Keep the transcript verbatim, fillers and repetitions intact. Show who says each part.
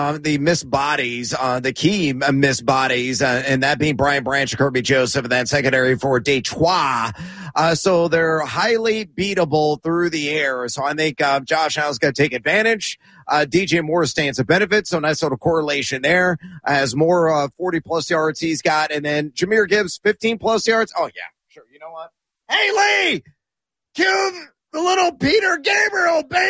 Speaker 1: Uh, the missed bodies, uh, the key uh, missed bodies, uh, and that being Brian Branch, Kirby Joseph, and then secondary for Detroit. Uh, so they're highly beatable through the air. So I think uh, Josh Allen's going to take advantage. Uh, D J Moore stands to benefit, so nice little correlation there. As more uh, forty-plus yards he's got, and then Jahmyr Gibbs, fifteen-plus yards. Oh, yeah, sure. You know what? Hey, Lee! Cue the little Peter Gabriel, baby!